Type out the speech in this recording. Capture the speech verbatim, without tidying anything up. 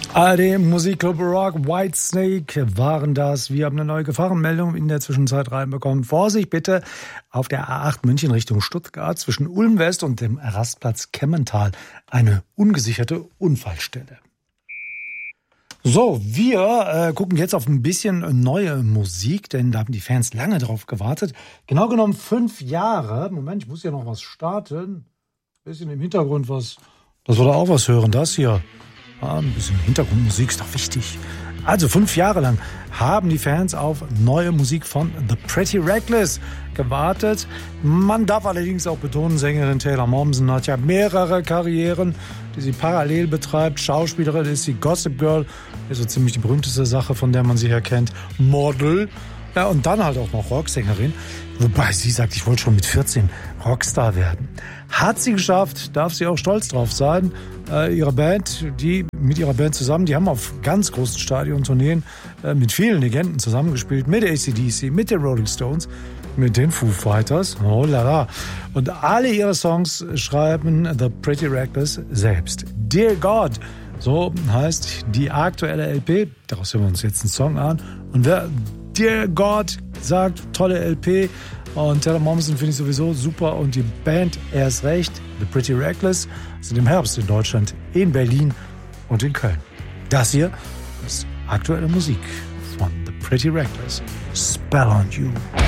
A R D Musikclub Rock, Whitesnake waren das. Wir haben eine neue Gefahrenmeldung in der Zwischenzeit reinbekommen. Vorsicht bitte auf der A acht München Richtung Stuttgart zwischen Ulm West und dem Rastplatz Kemmental. Eine ungesicherte Unfallstelle. So, wir äh, gucken jetzt auf ein bisschen neue Musik, denn da haben die Fans lange drauf gewartet. Genau genommen fünf Jahre. Moment, ich muss ja noch was starten. Ein bisschen im Hintergrund was. Das wir da auch was hören, das hier. Ah, ein bisschen Hintergrundmusik ist doch wichtig. Also fünf Jahre lang haben die Fans auf neue Musik von The Pretty Reckless gewartet. Man darf allerdings auch betonen, Sängerin Taylor Momsen hat ja mehrere Karrieren, die sie parallel betreibt. Schauspielerin ist sie, Gossip Girl ist so ziemlich die berühmteste Sache, von der man sie her kennt. Model. Ja, und dann halt auch noch Rocksängerin. Wobei sie sagt, ich wollte schon mit vierzehn Rockstar werden. Hat sie geschafft, darf sie auch stolz drauf sein. Äh, ihre Band, die mit ihrer Band zusammen, die haben auf ganz großen Stadiontourneen äh, mit vielen Legenden zusammengespielt. Mit A C D C, mit den Rolling Stones, mit den Foo Fighters. Oh la la. Und alle ihre Songs schreiben The Pretty Reckless selbst. Dear God, so heißt die aktuelle L P. Daraus hören wir uns jetzt einen Song an. Und wer Dear God sagt, tolle L P. Und Taylor Momsen finde ich sowieso super. Und die Band erst recht, The Pretty Reckless, sind im Herbst in Deutschland, in Berlin und in Köln. Das hier ist aktuelle Musik von The Pretty Reckless. Spell on You.